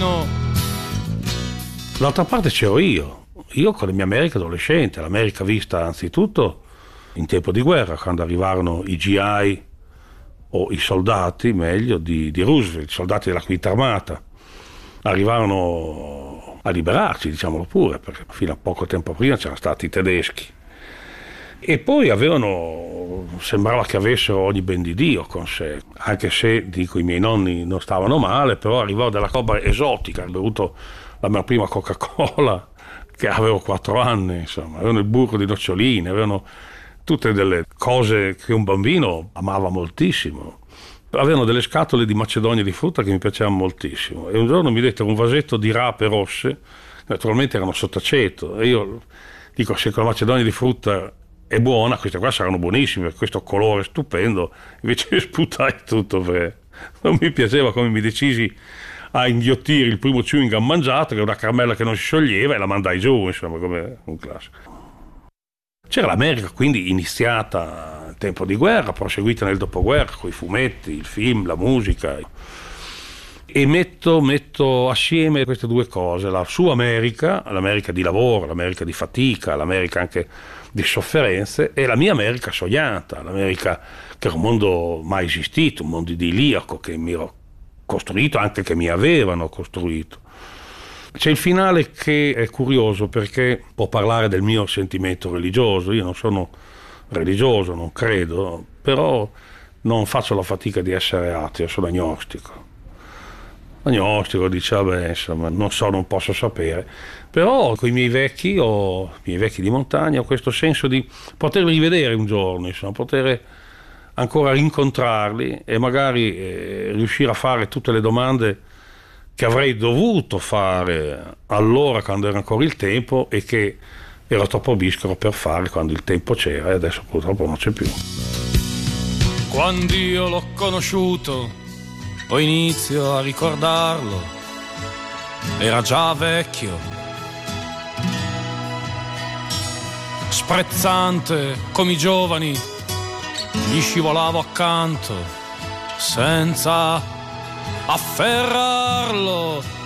bambino. D'altra parte c'ero io con la mia America adolescente, l'America vista anzitutto in tempo di guerra, quando arrivarono i GI o i soldati, meglio, di Roosevelt, i soldati della Quinta Armata. Arrivarono a liberarci, diciamolo pure, perché fino a poco tempo prima c'erano stati i tedeschi. E poi sembrava che avessero ogni ben di Dio con sé, anche se, dico, i miei nonni non stavano male, però arrivò della roba esotica. Ho bevuto la mia prima Coca-Cola, che avevo 4 anni, insomma, avevano il burro di noccioline, avevano tutte delle cose che un bambino amava moltissimo. Avevano delle scatole di macedonia di frutta che mi piacevano moltissimo, e un giorno mi dettero un vasetto di rape rosse, naturalmente erano sott'aceto, e io dico, se con la macedonia di frutta è buona, queste qua saranno buonissime, questo colore stupendo, invece sputai tutto perché non mi piaceva, come mi decisi a inghiottire il primo chewing gum mangiato, che è una caramella che non si scioglieva, e la mandai giù, insomma, come un classico. C'era l'America quindi iniziata in tempo di guerra, proseguita nel dopoguerra, con i fumetti, il film, la musica, e metto assieme queste due cose, la sua America, l'America di lavoro, l'America di fatica, l'America anche di sofferenze, e la mia America sognata, l'America che era un mondo mai esistito, un mondo idilliaco che mi ero costruito, anche che mi avevano costruito. C'è il finale che è curioso, perché può parlare del mio sentimento religioso. Io non sono religioso, non credo, però non faccio la fatica di essere ateo, sono agnostico. Agnostico, dice, vabbè, insomma, non posso sapere. Però con i miei vecchi di montagna, ho questo senso di poterli rivedere un giorno, insomma, poter ancora rincontrarli e magari riuscire a fare tutte le domande che avrei dovuto fare allora, quando era ancora il tempo, e che ero troppo biscaro per fare quando il tempo c'era, e adesso purtroppo non c'è più. Quando io l'ho conosciuto, poi inizio a ricordarlo, era già vecchio, sprezzante come i giovani, gli scivolavo accanto senza afferrarlo,